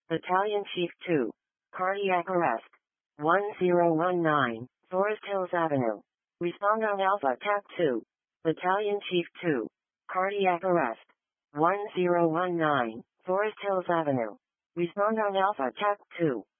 Battalion Chief 2. Cardiac arrest. 1019, Forest Hills Avenue. Respond on Alpha TAC 2. Battalion Chief 2. Cardiac arrest. 1019, Forest Hills Avenue. Respond on Alpha TAC 2.